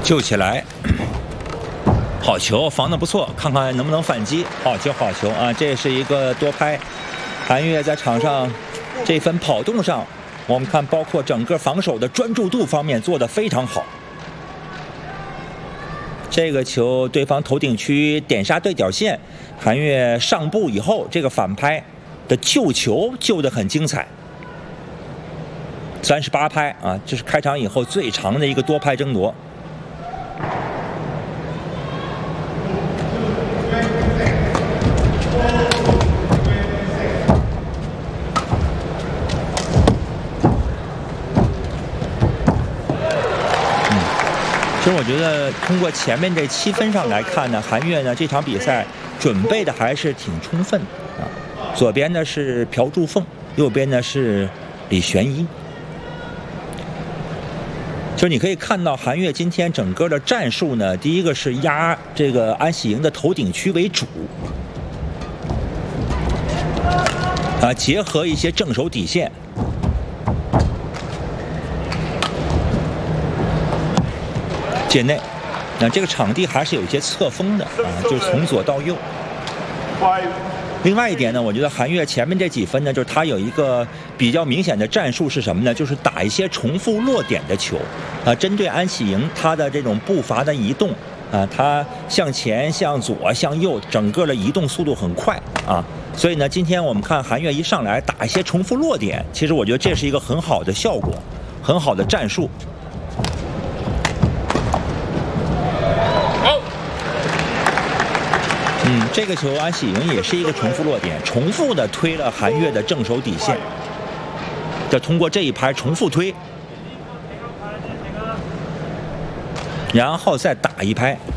救起来，好球，防得不错，看看能不能反击。好球，好球啊！这是一个多拍。韩悦在场上这份跑动上，我们看包括整个防守的专注度方面做得非常好。这个球对方头顶区点杀对角线，韩悦上步以后，这个反拍的救球救得很精彩。38拍啊，这是开场以后最长的一个多拍争夺。其实我觉得通过前面这7分上来看呢，韩悦呢这场比赛准备的还是挺充分啊。左边呢是朴柱凤，右边呢是李玄一。就你可以看到韩悦今天整个的战术呢，第一个是压这个安喜莹的头顶区为主，啊，结合一些正手底线。界内，那这个场地还是有一些侧锋的啊，就是从左到右。另外一点呢，我觉得韩悦前面这几分呢，就是他有一个比较明显的战术是什么呢？就是打一些重复落点的球，啊，针对安喜莹他的这种步伐的移动，啊，他向前、向左、向右，整个的移动速度很快啊。所以呢，今天我们看韩悦一上来打一些重复落点，其实我觉得这是一个很好的效果，很好的战术。这个球安喜莹也是一个重复落点，重复的推了韩悦的正手底线，就通过这一拍重复推，然后再打一拍。